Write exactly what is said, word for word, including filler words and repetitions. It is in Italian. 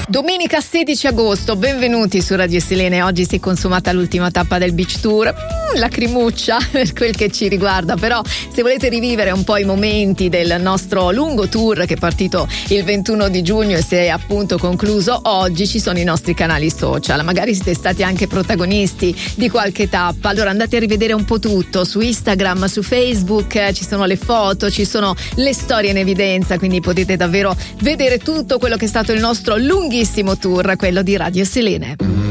Domenica sedici agosto, benvenuti su Radio Selene. Oggi si è consumata l'ultima tappa del Beach Tour. Mm, lacrimuccia per quel che ci riguarda, però se volete rivivere un po' i momenti del nostro lungo tour che è partito il ventuno di giugno e si è appunto concluso oggi, ci sono i nostri canali social. Magari siete stati anche protagonisti di qualche tappa, allora andate a rivedere un po' tutto su Instagram, su Facebook, eh, ci sono le foto, ci sono le storie in evidenza, quindi potete davvero vedere tutto quello che è stato il nostro lunghissimo tour, quello di Radio Selene.